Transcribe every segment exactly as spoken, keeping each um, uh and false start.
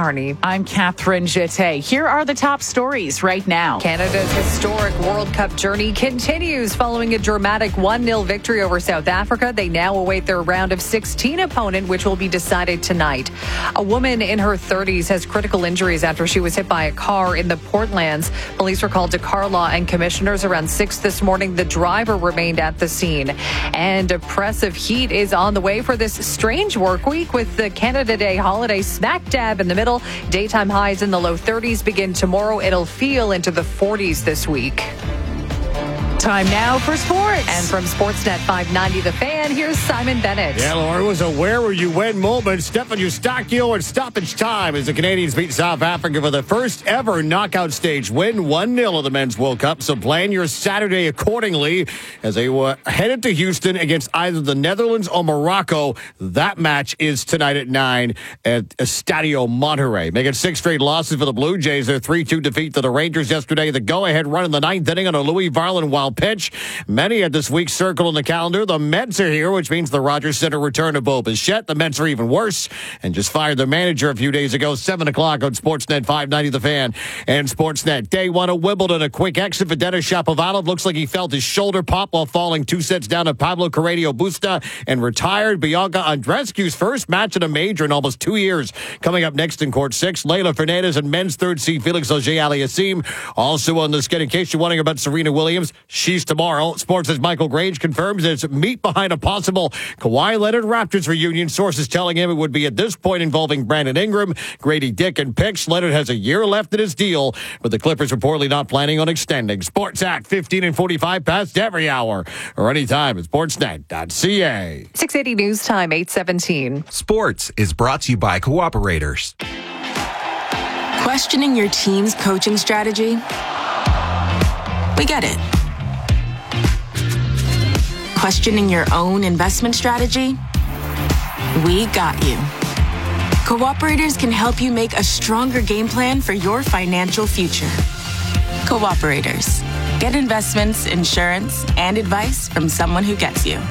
Carney. I'm Catherine Jeté. Here are the top stories right now. Canada's historic World Cup journey continues following a dramatic one nil victory over South Africa. They now await their round of sixteen opponent, which will be decided tonight. A woman in her thirties has critical injuries after she was hit by a car in the Portlands. Police were called to car law and commissioners around six this morning. The driver remained at the scene. And oppressive heat is on the way for this strange work week with the Canada Day holiday smack dab in the middle. Daytime highs in the low thirties begin tomorrow. It'll feel into the forties this week. Time now for sports. And from Sportsnet five ninety The Fan, here's Simon Bennett. Yeah, Lauren, it was a where-were-you-when moment. Stefan Eustáquio in stoppage time as the Canadians beat South Africa for the first ever knockout stage win, one nil of the Men's World Cup. So plan your Saturday accordingly as they were headed to Houston against either the Netherlands or Morocco. That match is tonight at nine at Estadio Monterrey. Making six straight losses for the Blue Jays. Their three two defeat to the Rangers yesterday. The go-ahead run in the ninth inning on a Louis Varland wild pitch. Many at this week's circle in the calendar. The Mets are here, which means the Rogers Center return of Bo Bichette. The Mets are even worse and just fired their manager a few days ago. seven o'clock on Sportsnet five ninety The Fan and Sportsnet. Day one of Wimbledon. A quick exit for Denis Shapovalov. Looks like he felt his shoulder pop while falling two sets down to Pablo Carreño Busta and retired. Bianca Andreescu's first match at a major in almost two years. Coming up next in court six, Leylah Fernandez and men's third seed Felix Auger-Aliassime. Also on the skid, in case you're wondering about Serena Williams, she's tomorrow. Sports' Michael Grange confirms it's meat behind a possible Kawhi Leonard Raptors reunion. Sources telling him it would be at this point involving Brandon Ingram, Grady Dick, and picks. Leonard has a year left in his deal, but the Clippers reportedly not planning on extending. Sports at fifteen and forty-five past every hour or anytime at sportsnet dot c a. six eighty News Time, eight seventeen. Sports is brought to you by Cooperators. Questioning your team's coaching strategy? We get it. Questioning your own investment strategy? We got you. Cooperators can help you make a stronger game plan for your financial future. Cooperators. Get investments, insurance, and advice from someone who gets you.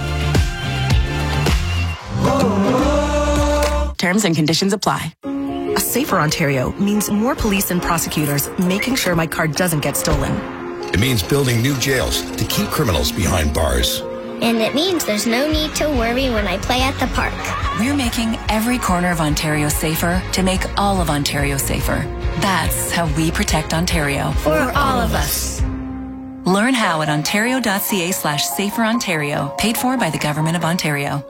Terms and conditions apply. A safer Ontario means more police and prosecutors making sure my car doesn't get stolen. It means building new jails to keep criminals behind bars. And it means there's no need to worry when I play at the park. We're making every corner of Ontario safer to make all of Ontario safer. That's how we protect Ontario. For all of us. Learn how at ontario.ca slash safer Ontario. Paid for by the Government of Ontario.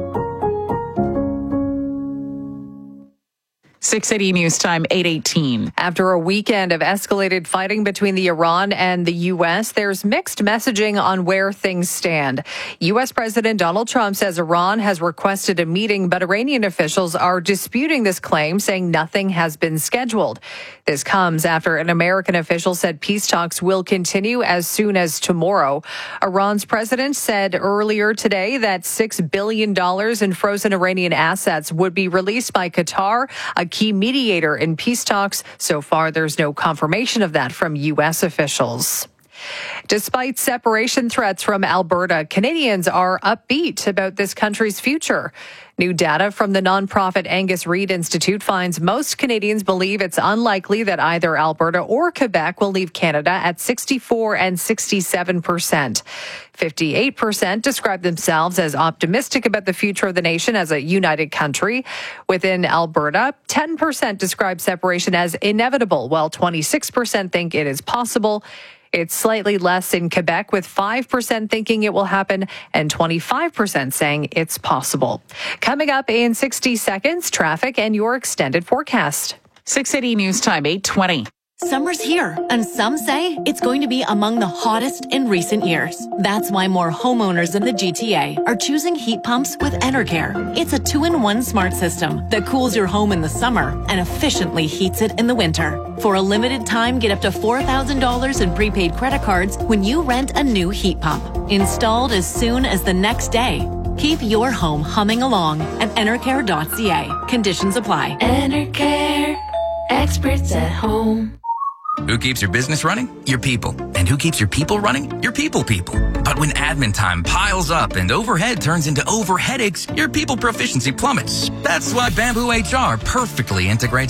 six eighty News Time, eight eighteen. After a weekend of escalated fighting between the Iran and the U S, there's mixed messaging on where things stand. U S President Donald Trump says Iran has requested a meeting, but Iranian officials are disputing this claim, saying nothing has been scheduled. This comes after an American official said peace talks will continue as soon as tomorrow. Iran's president said earlier today that six billion dollars in frozen Iranian assets would be released by Qatar, a key mediator in peace talks. So far, there's no confirmation of that from U S officials. Despite separation threats from Alberta, Canadians are upbeat about this country's future. New data from the nonprofit Angus Reid Institute finds most Canadians believe it's unlikely that either Alberta or Quebec will leave Canada at sixty-four and sixty-seven percent. fifty-eight percent describe themselves as optimistic about the future of the nation as a united country. Within Alberta, ten percent describe separation as inevitable, while twenty-six percent think it is possible. It's slightly less in Quebec, with five percent thinking it will happen and twenty-five percent saying it's possible. Coming up in sixty seconds, traffic and your extended forecast. six eighty News Time, eight twenty. Summer's here, and some say it's going to be among the hottest in recent years. That's why more homeowners in the G T A are choosing heat pumps with Enercare. It's a two-in-one smart system that cools your home in the summer and efficiently heats it in the winter. For a limited time, get up to four thousand dollars in prepaid credit cards when you rent a new heat pump. Installed as soon as the next day. Keep your home humming along at enercare dot c a. Conditions apply. Enercare. Experts at home. Who keeps your business running? Your people. And who keeps your people running? Your people people. But when admin time piles up and overhead turns into over headaches, your people proficiency plummets. That's why Bamboo H R perfectly integrates